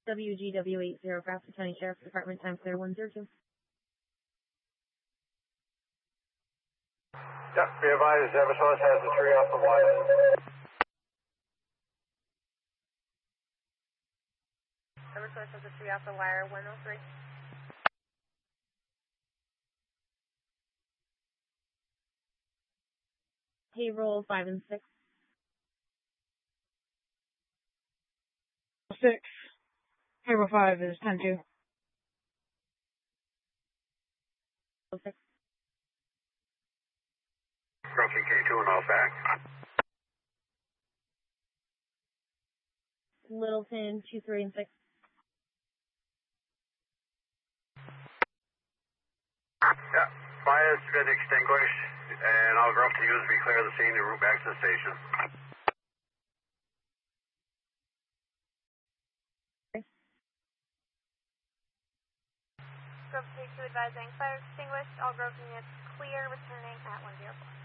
WGW80, Grafton County Sheriff's Department, time clear 102. Yep, be advised, Eversource has the tree off the wire. Eversource has the tree off the wire, 103. Payroll 5 and 6. 6. Payroll 5 is 10-2. 6. Broken K2 and all back. Littleton 2, 3, and 6. Yeah, fire's been extinguished, and I'll go up to you as we clear the scene and route back to the station. Grove K2 advising fire extinguished, all Grove units clear, returning at 104.